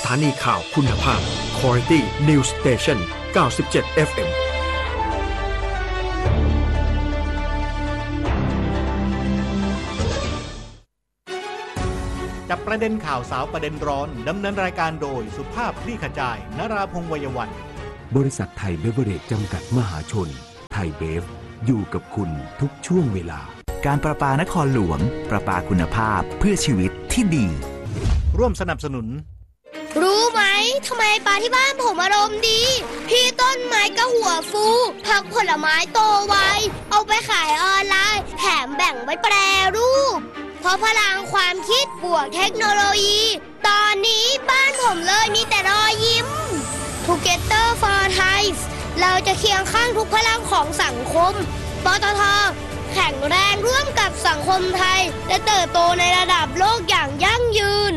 ถานีข่าวคุณภาพ Quality News Station 97 FM จับประเด็นข่าวสาวประเด็นร้อนดำเนินรายการโดยสุภาพคลี่ขจายนราพงษ์ วัยวันบริษัทไทยเบเวอเรจจำกัดมหาชนไทยเบฟอยู่กับคุณทุกช่วงเวลาการประปานครหลวงประปาคุณภาพเพื่อชีวิตที่ดีร่วมสนับสนุนรู้ไหมทำไมปลาที่บ้านผมอารมณ์ดีพี่ต้นไม้ก็หัวฟูผักผลไม้โตไวเอาไปขายออนไลน์แถมแบ่งไว้แปรรูปเพราะพลังความคิดบวกเทคโนโลยีตอนนี้บ้านผมเลยมีแต่รอยยิ้ม Together for Thai เราจะเคียงข้างทุกพลังของสังคมปตท.แข็งแรงร่วมกับสังคมไทยและเติบโตในระดับโลกอย่างยั่งยืน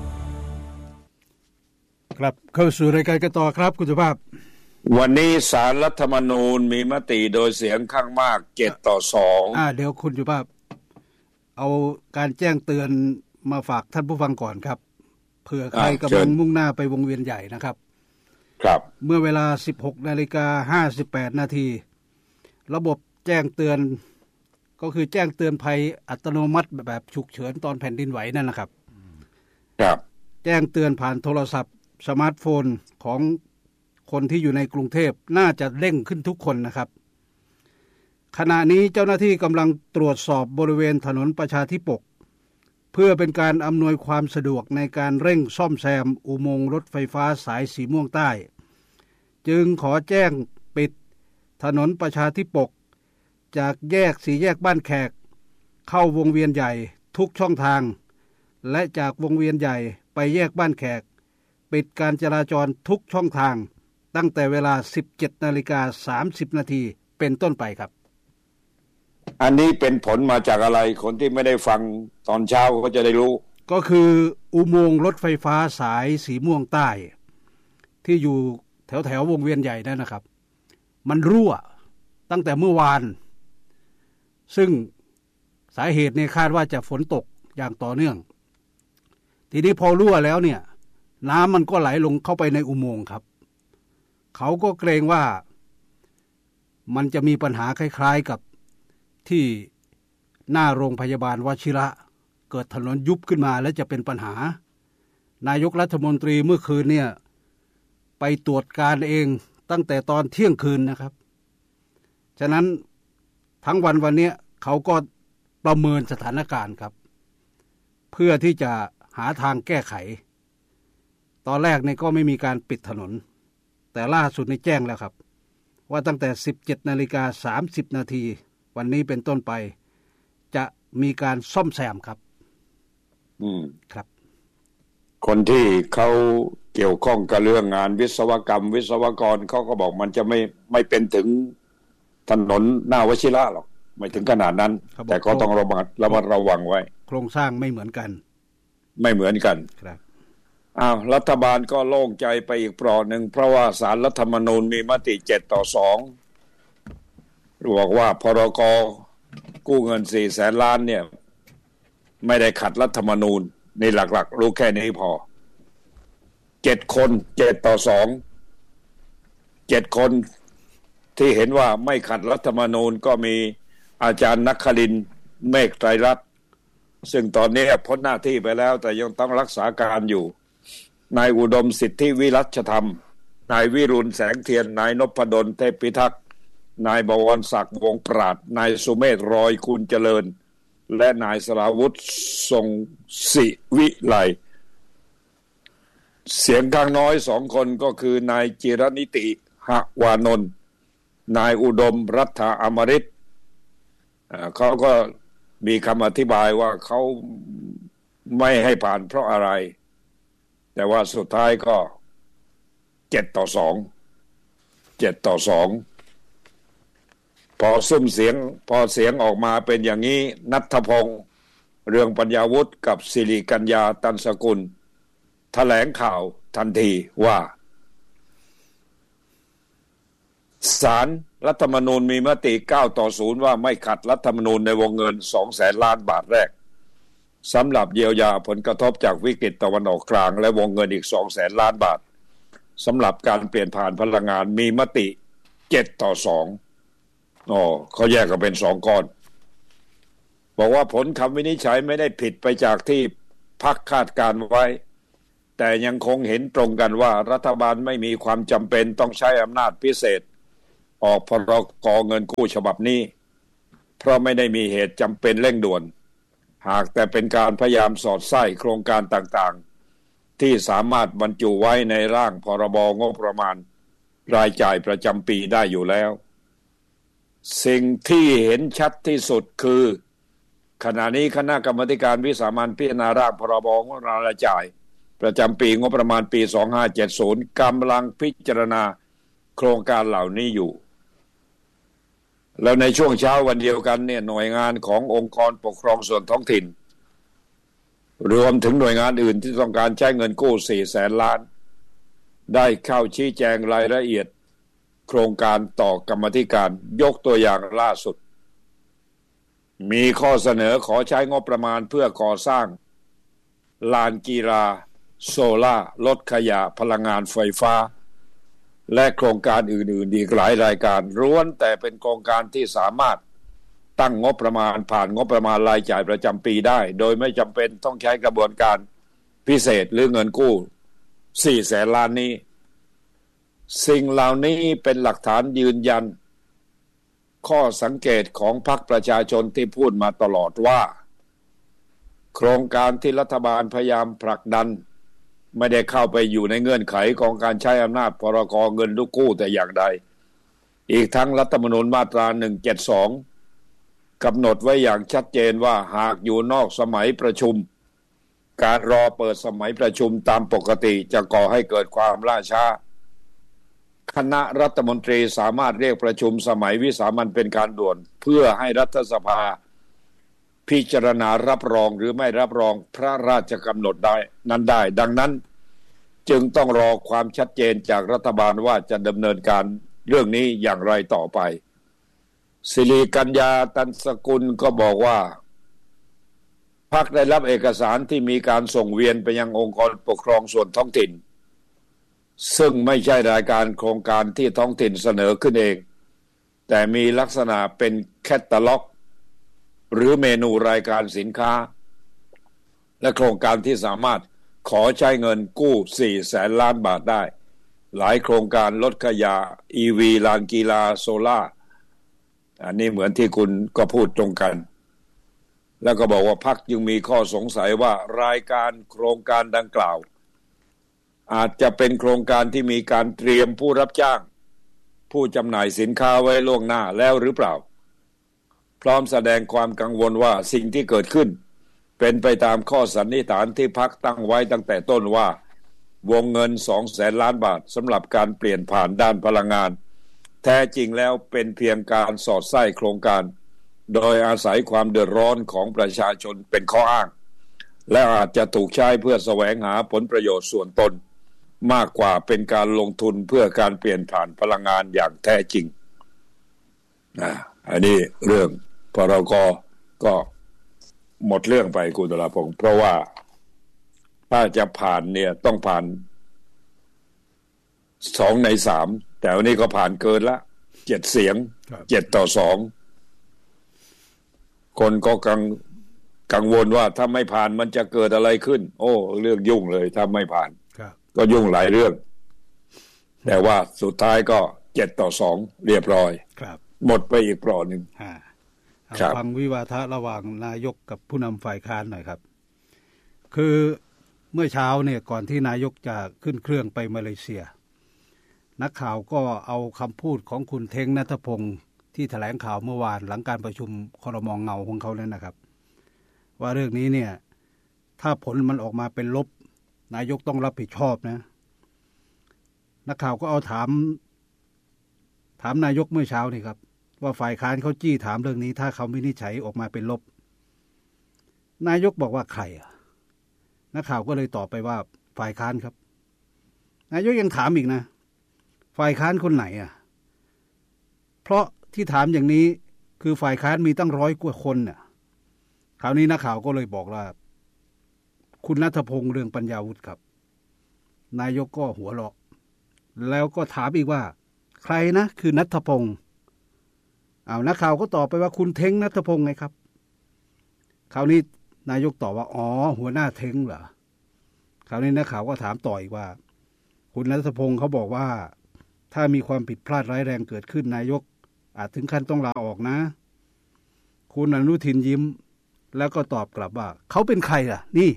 ครับเข้าสู่รายการกันต่อครับคุณสุภาพวันนี้ศาลรัฐธรรมนูญมีมติโดยเสียงข้างมาก7-2 เดี๋ยวคุณสุภาพเอาการแจ้งเตือนมาฝากท่านผู้ฟังก่อนครับเผื่อใครกำลังมุ่งหน้าไปวงเวียนใหญ่นะครับครับเมื่อเวลา 16:58 นาทีระบบแจ้งเตือนก็คือแจ้งเตือนภัยอัตโนมัติแบบฉุกเฉินตอนแผ่นดินไหวนั่นนะครับครับแจ้งเตือนผ่านโทรศัพท์สมาร์ทโฟนของคนที่อยู่ในกรุงเทพน่าจะเร่งขึ้นทุกคนนะครับขณะนี้เจ้าหน้าที่กำลังตรวจสอบบริเวณถนนประชาธิปกเพื่อเป็นการอำนวยความสะดวกในการเร่งซ่อมแซมอุโมงค์รถไฟฟ้าสายสีม่วงใต้จึงขอแจ้งปิดถนนประชาธิปกจากแยกสี่แยกบ้านแขกเข้าวงเวียนใหญ่ทุกช่องทางและจากวงเวียนใหญ่ไปแยกบ้านแขกปิดการจราจรทุกช่องทางตั้งแต่เวลา 17:30 นาทีเป็นต้นไปครับอันนี้เป็นผลมาจากอะไรคนที่ไม่ได้ฟังตอนเช้าก็จะได้รู้ก็คืออุโมงค์รถไฟฟ้าสายสีม่วงใต้ที่อยู่แถววงเวียนใหญ่นั่นนะครับมันรั่วตั้งแต่เมื่อวานซึ่งสาเหตุเนี่ยคาดว่าจะฝนตกอย่างต่อเนื่องทีนี้พอรั่วแล้วเนี่ยน้ำมันก็ไหลลงเข้าไปในอุโมงค์ครับเขาก็เกรงว่ามันจะมีปัญหาคล้ายๆกับที่หน้าโรงพยาบาลวชิระเกิดถนนยุบขึ้นมาและจะเป็นปัญหานายกรัฐมนตรีเมื่อคืนเนี่ยไปตรวจการเองตั้งแต่ตอนเที่ยงคืนนะครับฉะนั้นทั้งวันนี้เขาก็ประเมินสถานการณ์ครับเพื่อที่จะหาทางแก้ไขตอนแรกเนี่ยก็ไม่มีการปิดถนนแต่ล่าสุดในแจ้งแล้วครับว่าตั้งแต่ 17:30 นาทีวันนี้เป็นต้นไปจะมีการซ่อมแซมครับครับคนที่เขาเกี่ยวข้องกับเรื่องงานวิศวกรรมวิศวกรเขาก็บอกมันจะไม่เป็นถึงถนนหน้าวชิระหรอกไม่ถึงขนาดนั้นแต่ก็ต้องระมัดระวังไว้โครงสร้างไม่เหมือนกันครับรัฐบาลก็โล่งใจไปอีกเปราะหนึ่งเพราะว่าศาลรัฐธรรมนูญมีมติ7-2บอกว่าพรก.กู้เงิน 400,000 ล้านเนี่ยไม่ได้ขัดรัฐธรรมนูญในหลักๆรู้แค่นี้พอ7 คน7-2 7 คนที่เห็นว่าไม่ขัดรัฐธรรมนูญก็มีอาจารย์นครินทร์เมฆไตรรัตน์ซึ่งตอนนี้พ้นหน้าที่ไปแล้วแต่ยังต้องรักษาการอยู่นายอุดมสิทธิวิรัชธรรมนายวิรุณแสงเทียนนายนพดลเทพพิทักษ์นายบวรศักดิ์วงศ์ปราดนายสุเมธรอยคุณเจริญและนายสราวุธทรงศิวิไลเสียงข้างน้อย2 คนก็คือนายจิรนิติหวานนท์นายอุดมรัฐอมฤตเขาก็มีคำอธิบายว่าเขาไม่ให้ผ่านเพราะอะไรแต่ว่าสุดท้ายก็7-2พอเสียงออกมาเป็นอย่างนี้ณัฐพงษ์เรืองปัญญาวุฒิกับสิริกัญญาตันสกุลแถลงข่าวทันทีว่าศาลรัฐธรรมนูญมีมติ9-0ว่าไม่ขัดรัฐธรรมนูญในวงเงิน 200,000 ล้านบาทแรกสำหรับเยียวยาผลกระทบจากวิกฤตตะวันออกกลางและวงเงินอีก 200,000 ล้านบาทสำหรับการเปลี่ยนผ่านพลังงานมีมติ7-2เขาแยกกันเป็น2ก้อนบอกว่าผลคำวินิจฉัยไม่ได้ผิดไปจากที่พรรคคาดการไว้แต่ยังคงเห็นตรงกันว่ารัฐบาลไม่มีความจำเป็นต้องใช้อำนาจพิเศษออกพรก.เงินกู้ฉบับนี้เพราะไม่ได้มีเหตุจำเป็นเร่งด่วนหากแต่เป็นการพยายามสอดไส้โครงการต่างๆที่สามารถบรรจุไว้ในร่างพรบ.งบประมาณรายจ่ายประจำปีได้อยู่แล้วสิ่งที่เห็นชัดที่สุดคือขณะนี้คณะกรรมาการวิสามัญพิจารณาร่างพรบ.งบประมาณรายจ่ายประจำปีงบประมาณปี2570กำลังพิจารณาโครงการเหล่านี้อยู่แล้วในช่วงเช้าวันเดียวกันเนี่ยหน่วยงานขององค์กรปกครองส่วนท้องถิ่นรวมถึงหน่วยงานอื่นที่ต้องการใช้เงินกู้ 400,000 ล้านได้เข้าชี้แจงรายละเอียดโครงการต่อกรรมาธิการยกตัวอย่างล่าสุดมีข้อเสนอขอใช้งบประมาณเพื่อก่อสร้างลานกีฬาโซล่าลดขยะพลังงานไฟฟ้าและโครงการอื่นๆอีกหลายรายการล้วนแต่เป็นโครงการที่สามารถตั้งงบประมาณผ่านงบประมาณรายจ่ายประจำปีได้โดยไม่จำเป็นต้องใช้กระบวนการพิเศษหรือเงินกู้ 400,000 ล้านนี้สิ่งเหล่านี้เป็นหลักฐานยืนยันข้อสังเกตของพรรคประชาชนที่พูดมาตลอดว่าโครงการที่รัฐบาลพยายามผลักดันไม่ได้เข้าไปอยู่ในเงื่อนไขของการใช้อำนาจพรก.เงินกู้แต่อย่างใดอีกทั้งรัฐธรรมนูญมาตรา172กำหนดไว้อย่างชัดเจนว่าหากอยู่นอกสมัยประชุมการรอเปิดสมัยประชุมตามปกติจะก่อให้เกิดความล่าช้าคณะรัฐมนตรีสามารถเรียกประชุมสมัยวิสามัญเป็นการด่วนเพื่อให้รัฐสภาพิจารณารับรองหรือไม่รับรองพระราชกำหนดได้นั้นได้ดังนั้นจึงต้องรอความชัดเจนจากรัฐบาลว่าจะดำเนินการเรื่องนี้อย่างไรต่อไปศิริกัญญาตันสกุลก็บอกว่าพรรคได้รับเอกสารที่มีการส่งเวียนไปยังองค์กรปกครองส่วนท้องถิ่นซึ่งไม่ใช่รายการโครงการที่ท้องถิ่นเสนอขึ้นเองแต่มีลักษณะเป็นแคตตาล็อกหรือเมนูรายการสินค้าและโครงการที่สามารถขอใช้เงินกู้ 400,000 ล้านบาทได้หลายโครงการลดขยะ EV ลานกีฬาโซล่าอันนี้เหมือนที่คุณก็พูดตรงกันแล้วก็บอกว่าพรรคยังมีข้อสงสัยว่ารายการโครงการดังกล่าวอาจจะเป็นโครงการที่มีการเตรียมผู้รับจ้างผู้จำหน่ายสินค้าไว้ล่วงหน้าแล้วหรือเปล่าพร้อมแสดงความกังวลว่าสิ่งที่เกิดขึ้นเป็นไปตามข้อสันนิษฐานที่พรรคตั้งไว้ตั้งแต่ต้นว่าวงเงิน 200,000 ล้านบาทสำหรับการเปลี่ยนผ่านด้านพลังงานแท้จริงแล้วเป็นเพียงการสอดไส้โครงการโดยอาศัยความเดือดร้อนของประชาชนเป็นข้ออ้างและอาจจะถูกใช้เพื่อแสวงหาผลประโยชน์ส่วนตนมากกว่าเป็นการลงทุนเพื่อการเปลี่ยนผ่านพลังงานอย่างแท้จริงอันนี้เรื่องพรก.ก็หมดเรื่องไปคุณตลาพงศ์เพราะว่าถ้าจะผ่านเนี่ยต้องผ่าน2 ใน 3แต่วันนี้ก็ผ่านเกินละ7 เสียง7-2คนก็กังวลว่าถ้าไม่ผ่านมันจะเกิดอะไรขึ้นโอ้เรื่องยุ่งเลยถ้าไม่ผ่านก็ยุ่งหลายเรื่องแต่ว่าสุดท้ายก็7-2เรียบร้อยหมดไปอีกเปราะหนึ่งฟังวิวาทะระหว่างนายกกับผู้นำฝ่ายค้านหน่อยครับคือเมื่อเช้าเนี่ยก่อนที่นายกจะขึ้นเครื่องไปมาเลเซียนักข่าวก็เอาคำพูดของคุณเท้งณัฐพงศ์ที่แถลงข่าวเมื่อวานหลังการประชุมครม.เงาของเขาแล้วนะครับว่าเรื่องนี้เนี่ยถ้าผลมันออกมาเป็นลบนายกต้องรับผิดชอบนะนักข่าวก็เอาถามนายกเมื่อเช้านี่ครับว่าฝ่ายค้านเขาจี้ถามเรื่องนี้ถ้าเขาวินิจฉัยออกมาเป็นลบนายกบอกว่าใครนักข่าวก็เลยตอบไปว่าฝ่ายค้านครับนายกยังถามอีกนะฝ่ายค้านคนไหนเพราะที่ถามอย่างนี้คือฝ่ายค้านมีตั้ง100 กว่าคนคราวนี้นักข่าวก็เลยบอกว่าคุณณัฐพงษ์เรืองปัญญาวุฒิครับนายกก็หัวเราะแล้วก็ถามอีกว่าใครนะคือณัฐพงษ์นักข่าวก็ตอบไปว่าคุณเท้งณัฐพงษ์ไงครับคราวนี้นายกตอบว่าอ๋อหัวหน้าเท้งเหรอคราวนี้นักข่าวก็ถามต่ออีกว่าคุณณัฐพงษ์เขาบอกว่าถ้ามีความผิดพลาดร้ายแรงเกิดขึ้นนายกอาจถึงขั้นต้องลาออกนะคุณอนุทินยิ้มแล้วก็ตอบกลับว่าเขาเป็นใครล่ะนี่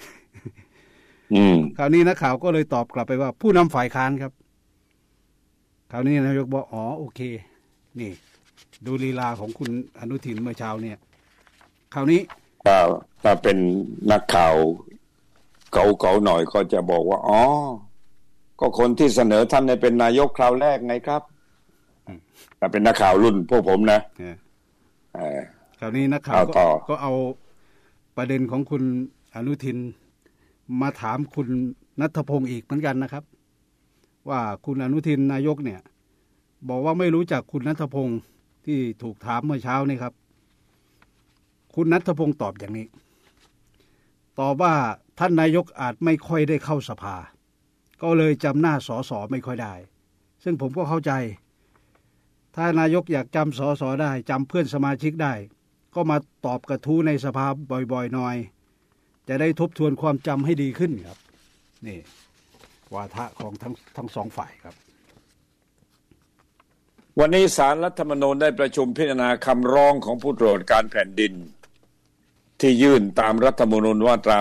คราวนี้นักข่าวก็เลยตอบกลับไปว่าผู้นำฝ่ายค้านครับคราวนี้นายกบอกอ๋อโอเคนี่ดูลีลาของคุณอนุทินเมื่อเช้าเนี่ยคราวนี้ถ้าเป็นนักข่าวเก่าๆหน่อยก็จะบอกว่าอ๋อก็คนที่เสนอท่านให้เป็นนายกคราวแรกไงครับแต่เป็นนักข่าวรุ่นพวกผมนะคราวนี้นักข่าวก็เอาประเด็นของคุณอนุทินมาถามคุณณัฐพงษ์อีกเหมือนกันนะครับว่าคุณอนุทินนายกเนี่ยบอกว่าไม่รู้จักคุณณัฐพงษ์ที่ถูกถามเมื่อเช้านี่ครับคุณณัฐพงษ์ตอบอย่างนี้ตอบว่าท่านนายกอาจไม่ค่อยได้เข้าสภาก็เลยจำหน้าสสไม่ค่อยได้ซึ่งผมก็เข้าใจถ้านายกอยากจำสสได้จำเพื่อนสมาชิกได้ก็มาตอบกระทู้ในสภาบ่อยๆหน่อยจะได้ทบทวนความจำให้ดีขึ้นครับนี่วาทะของทั้งสองฝ่ายครับวันนี้ศาลรัฐธรรมนูญได้ประชุมพิจารณาคำร้องของผู้ตรวจการแผ่นดินที่ยื่นตามรัฐธรรมนูญมาตรา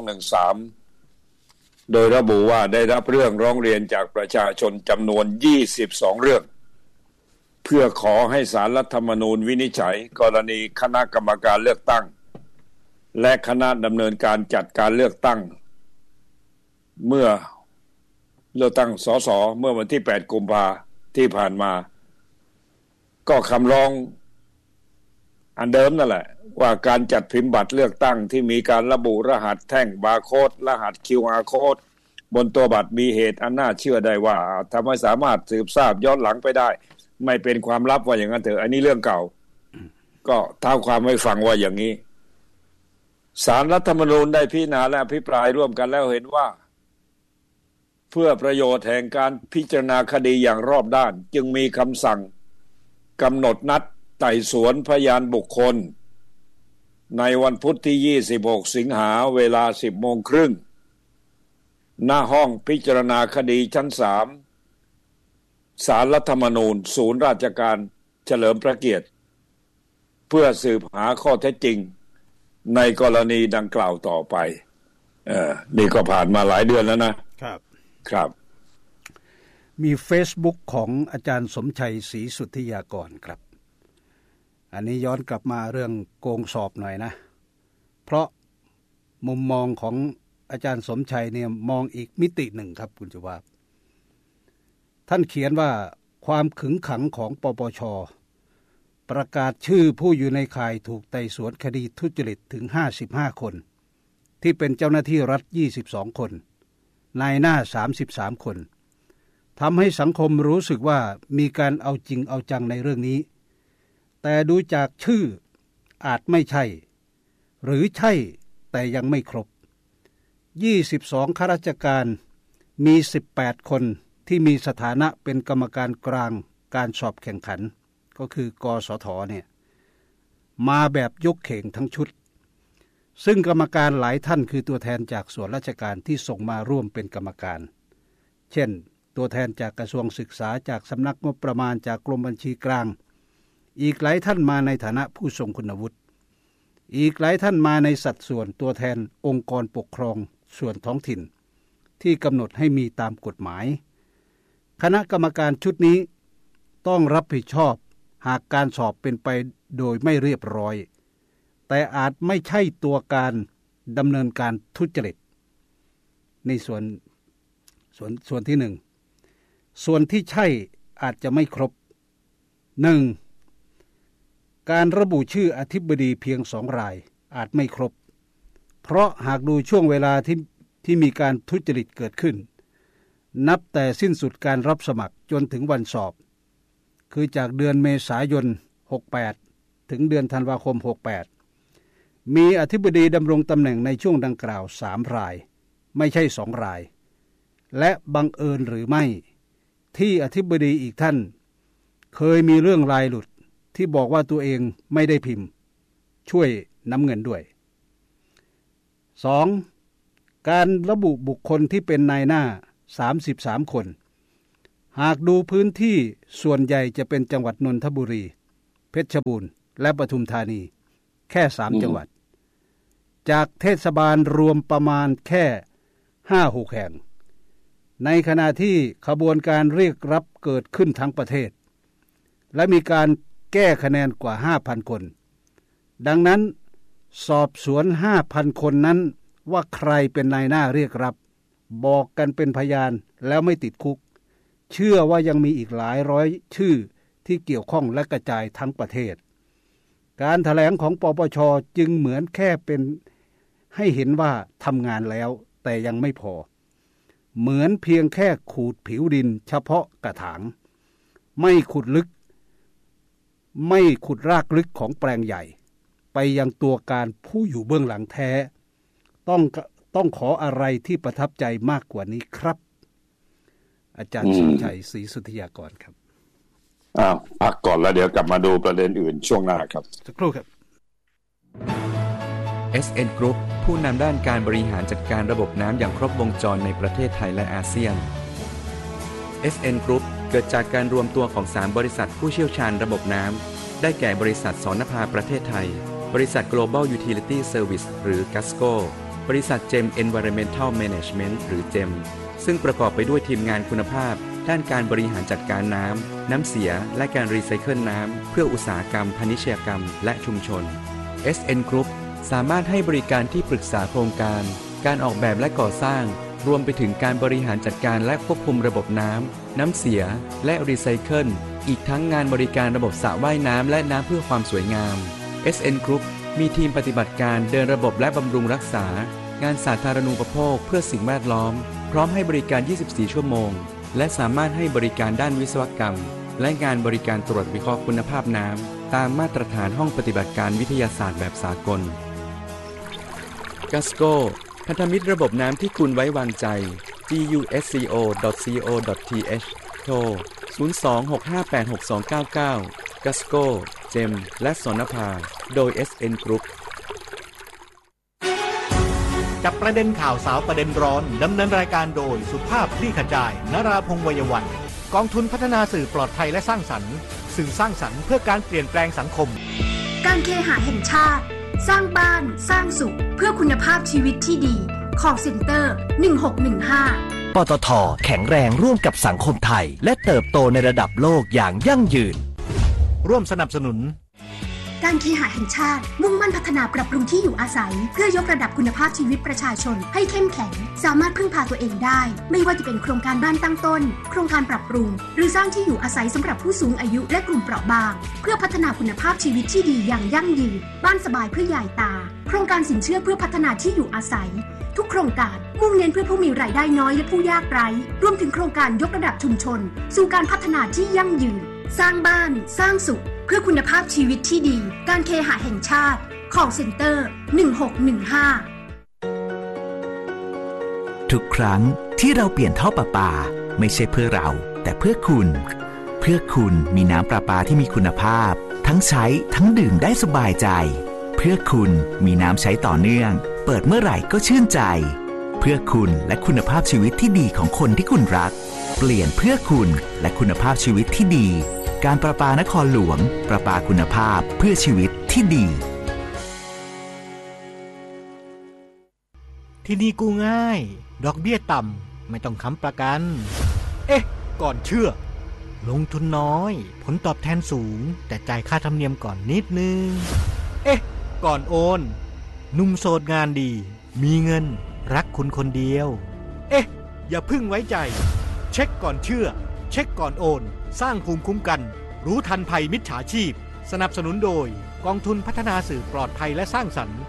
213โดยระบุว่าได้รับเรื่องร้องเรียนจากประชาชนจำนวน22เรื่องเพื่อขอให้ศาลรัฐธรรมนูญวินิจฉัยกรณีคณะกรรมการเลือกตั้งและคณะดำเนินการจัดการเลือกตั้งเมื่อเลือกตั้งสสเมื่อวันที่8กุมภาพันธ์ที่ผ่านมาก็คำร้องอันเดิมนั่นแหละว่าการจัดพิมพ์บัตรเลือกตั้งที่มีการระบุรหัสแท่งบาร์โค้ดรหัส QR โค้ดบนตัวบัตรมีเหตุอันน่าเชื่อได้ว่าทำให้สามารถสืบทราบย้อนหลังไปได้ไม่เป็นความลับว่าอย่างนั้นเถอะอันนี้เรื่องเก่าก็เท้าความให้ฟังว่าอย่างนี้ศาลรัฐธรรมนูญได้พิจารณาและอภิปรายร่วมกันแล้วเห็นว่าเพื่อประโยชน์แห่งการพิจารณาคดีอย่างรอบด้านจึงมีคำสั่งกำหนดนัดไต่สวนพยานบุคคลในวันพุธที่26สิงหาเวลา 10:30 น.หน้าห้องพิจารณาคดีชั้น3ศาลรัฐธรรมนูญศูนย์ราชการเฉลิมพระเกียรติเพื่อสืบหาข้อเท็จจริงในกรณีดังกล่าวต่อไปนี่ก็ผ่านมาหลายเดือนแล้วนะครับมี Facebook ของอาจารย์สมชัยศรีสุทธิยากรครับอันนี้ย้อนกลับมาเรื่องโกงสอบหน่อยนะเพราะมุมมองของอาจารย์สมชัยเนี่ยมองอีกมิติหนึ่งครับคุณจุวาท่านเขียนว่าความขึงขังของปปช.ประกาศชื่อผู้อยู่ในข่ายถูกไต่สวนคดีทุจริตถึง55คนที่เป็นเจ้าหน้าที่รัฐ22คนนายหน้า33คนทำให้สังคมรู้สึกว่ามีการเอาจริงเอาจังในเรื่องนี้แต่ดูจากชื่ออาจไม่ใช่หรือใช่แต่ยังไม่ครบ22ข้าราชการมี18คนที่มีสถานะเป็นกรรมการกลางการสอบแข่งขันก็คือกสทเนี่ยมาแบบยกเข่งทั้งชุดซึ่งกรรมการหลายท่านคือตัวแทนจากส่วนราชการที่ส่งมาร่วมเป็นกรรมการเช่นตัวแทนจากกระทรวงศึกษาจากสำนักงบประมาณจากกรมบัญชีกลางอีกหลายท่านมาในฐานะผู้ทรงคุณวุฒิอีกหลายท่านมาในสัดส่วนตัวแทนองค์กรปกครองส่วนท้องถิ่นที่กำหนดให้มีตามกฎหมายคณะกรรมการชุดนี้ต้องรับผิดชอบหากการสอบเป็นไปโดยไม่เรียบร้อยแต่อาจไม่ใช่ตัวการดำเนินการทุจริตในส่วนที่1ส่วนที่ใช่อาจจะไม่ครบ 1. การระบุชื่ออธิบดีเพียง2 รายอาจไม่ครบเพราะหากดูช่วงเวลาที่มีการทุจริตเกิดขึ้นนับแต่สิ้นสุดการรับสมัครจนถึงวันสอบคือจากเดือนเมษายน68ถึงเดือนธันวาคม68 มีอธิบดีดำรงตำแหน่งในช่วงดังกล่าว3 รายไม่ใช่2 รายและบังเอิญหรือไม่ที่อธิบดีอีกท่านเคยมีเรื่องลายหลุดที่บอกว่าตัวเองไม่ได้พิมพ์ช่วยน้ำเงินด้วย 2. การระบุบุคคลที่เป็นนายหน้า33 คนหากดูพื้นที่ส่วนใหญ่จะเป็นจังหวัดนนทบุรีเพชรบูรณ์และปทุมธานีแค่3 จังหวัดจากเทศบาลรวมประมาณแค่ 5-6 แห่งในขณะที่ขบวนการเรียกรับเกิดขึ้นทั้งประเทศและมีการแก้คะแนนกว่า 5,000 คนดังนั้นสอบสวน 5,000 คนนั้นว่าใครเป็นนายหน้าเรียกรับบอกกันเป็นพยานแล้วไม่ติดคุกเชื่อว่ายังมีอีกหลายร้อยชื่อที่เกี่ยวข้องและกระจายทั้งประเทศการแถลงของปปช.จึงเหมือนแค่เป็นให้เห็นว่าทำงานแล้วแต่ยังไม่พอเหมือนเพียงแค่ขูดผิวดินเฉพาะกระถางไม่ขุดรากลึกของแปลงใหญ่ไปยังตัวการผู้อยู่เบื้องหลังแท้ต้องขออะไรที่ประทับใจมากกว่านี้ครับอาจารย์สุชัยศรีสุทธิยากรครับพักก่อนแล้วเดี๋ยวกลับมาดูประเด็นอื่นช่วงหน้าครับสักครู่ครับ SN Group ผู้นำด้านการบริหารจัดการระบบน้ำอย่างครบวงจรในประเทศไทยและอาเซียน SN Group เกิดจากการรวมตัวของ3 บริษัทผู้เชี่ยวชาญระบบน้ำได้แก่บริษัทสนภาประเทศไทยบริษัท Global Utility Service หรือ GASCO บริษัท GEM Environmental Management หรือ GEM ซึ่งประกอบไปด้วยทีมงานคุณภาพด้านการบริหารจัดการน้ำเสียและการรีไซเคิลน้ำเพื่ออุตสาหกรรมพาณิชยกรรมและชุมชน SN Group สามารถให้บริการที่ปรึกษาโครงการออกแบบและก่อสร้างรวมไปถึงการบริหารจัดการและควบคุมระบบน้ำเสียและรีไซเคิลอีกทั้งงานบริการระบบสระว่ายน้ำและน้ำเพื่อความสวยงาม SN Group มีทีมปฏิบัติการเดินระบบและบำรุงรักษางานสาธารณูปโภคเพื่อสิ่งแวดล้อมพร้อมให้บริการ 24 ชั่วโมงและสามารถให้บริการด้านวิศวกรรมและงานบริการตรวจวิเคราะห์คุณภาพน้ำตามมาตรฐานห้องปฏิบัติการวิทยาศาสตร์แบบสากล GASCO พันธมิตรระบบน้ำที่คุณไว้วางใจ gusco.co.th โทร 026586299 GASCO GEM และสนภาโดย SN Group จับประเด็นข่าวสาวประเด็นร้อนดำเนินรายการโดยสุภาพคลี่ขจายนราพงษ์วัยวันกองทุนพัฒนาสื่อปลอดภัยและสร้างสรรค์สื่อสร้างสรรค์เพื่อการเปลี่ยนแปลงสังคมการเคหะแห่งชาติสร้างบ้านสร้างสุขเพื่อคุณภาพชีวิตที่ดี Call Center 1615 ปตท.แข็งแรงร่วมกับสังคมไทยและเติบโตในระดับโลกอย่างยั่งยืนร่วมสนับสนุนการเคหะแห่งชาติมุ่งมั่นพัฒนาปรับปรุงที่อยู่อาศัยเพื่อยกระดับคุณภาพชีวิตประชาชนให้เข้มแข็งสามารถพึ่งพาตัวเองได้ไม่ว่าจะเป็นโครงการบ้านตั้งต้นโครงการปรับปรุงหรือสร้างที่อยู่อาศัยสำหรับผู้สูงอายุและกลุ่มเปราะบางเพื่อพัฒนาคุณภาพชีวิตที่ดีอย่างยั่งยืนบ้านสบายเพื่อยายตาโครงการสินเชื่อเพื่อพัฒนาที่อยู่อาศัยทุกโครงการมุ่งเน้นเพื่อผู้มีรายได้น้อยและผู้ยากไร้รวมถึงโครงการยกระดับชุมชนสู่การพัฒนาที่ยั่งยืนสร้างบ้านสร้างสุขเพื่อคุณภาพชีวิตที่ดีการเคหะแห่งชาติ Call Center 1615 ทุกครั้งที่เราเปลี่ยนท่อประปาไม่ใช่เพื่อเราแต่เพื่อคุณมีน้ำประปาที่มีคุณภาพทั้งใช้ทั้งดื่มได้สบายใจเพื่อคุณมีน้ำใช้ต่อเนื่องเปิดเมื่อไหร่ก็ชื่นใจเพื่อคุณและคุณภาพชีวิตที่ดีของคนที่คุณรักเปลี่ยนเพื่อคุณและคุณภาพชีวิตที่ดีการประปานครหลวงประปาคุณภาพเพื่อชีวิตที่ดีที่นี่กู้ง่ายดอกเบี้ยต่ำไม่ต้องค้ำประกันก่อนเชื่อลงทุนน้อยผลตอบแทนสูงแต่จ่ายค่าธรรมเนียมก่อนนิดนึงก่อนโอนหนุ่มโสดงานดีมีเงินรักคุณคนเดียวอย่าพึ่งไว้ใจเช็คก่อนเชื่อเช็คก่อนโอนสร้างภูมิคุ้มกันรู้ทันภัยมิจฉาชีพสนับสนุนโดยกองทุนพัฒนาสื่อปลอดภัยและสร้างสรรค์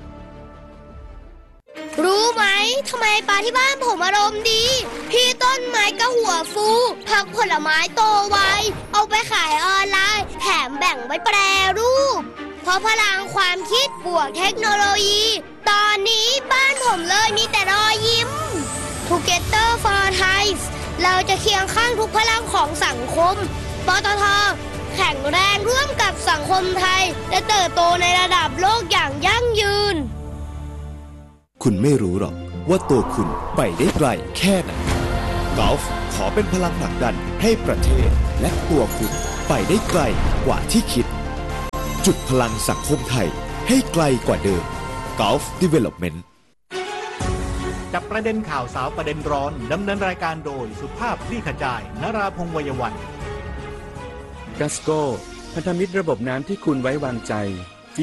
รู้ไหมทำไมปลาที่บ้านผมอารมณ์ดีพี่ต้นไม้ก็หัวฟูผักผลไม้โตไวเอาไปขายออนไลน์แถมแบ่งไว้แปรรูปเพราะพลังความคิดบวกเทคโนโลยีตอนนี้บ้านผมเลยมีแต่รอยยิ้ม Together for Thai เราจะเคียงข้างทุกพลังของสังคมปตท.แข็งแรงร่วมกับสังคมไทยและเติบโตในระดับโลกอย่างยั่งยืนคุณไม่รู้หรอกว่าตัวคุณไปได้ไกลแค่ไหนกอล์ฟขอเป็นพลังผลักดันให้ประเทศและตัวคุณไปได้ไกลกว่าที่คิดจุดพลังสังคมไทยให้ไกลกว่าเดิม Gulf Development จับประเด็นข่าวสาวประเด็นร้อนดำเนินรายการโดยสุภาพคลี่ขจายนราพงษ์วัยวันกัสโกพันธมิตรระบบน้ำที่คุณไว้วางใจ